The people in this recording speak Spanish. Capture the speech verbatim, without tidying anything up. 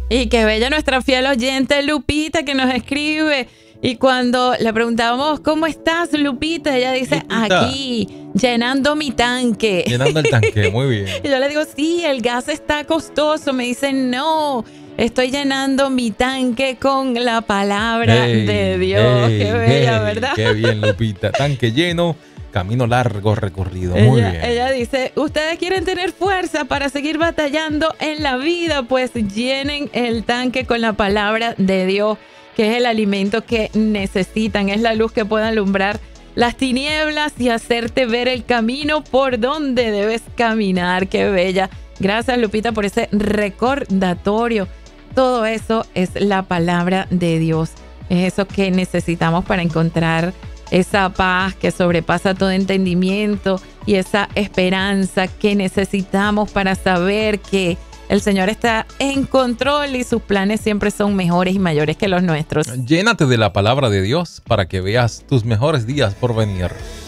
Y qué bella nuestra fiel oyente Lupita que nos escribe. Y cuando le preguntábamos, ¿cómo estás, Lupita? Ella dice, Lupita, aquí, llenando mi tanque. llenando el tanque, muy bien. Y yo le digo, sí, el gas está costoso. Me dice, no, estoy llenando mi tanque con la palabra Hey, de Dios. hey, Qué bella, hey, ¿verdad? Qué bien, Lupita. Tanque lleno, camino largo recorrido. Ella, Muy bien. ella dice, ustedes quieren tener fuerza para seguir batallando en la vida, pues llenen el tanque con la palabra de Dios, que es el alimento que necesitan, es la luz que puede alumbrar las tinieblas y hacerte ver el camino por donde debes caminar. Qué bella. Gracias, Lupita, por ese recordatorio. Todo eso es la palabra de Dios. Es eso que necesitamos para encontrar esa paz que sobrepasa todo entendimiento y esa esperanza que necesitamos para saber que el Señor está en control y sus planes siempre son mejores y mayores que los nuestros. Llénate de la palabra de Dios para que veas tus mejores días por venir.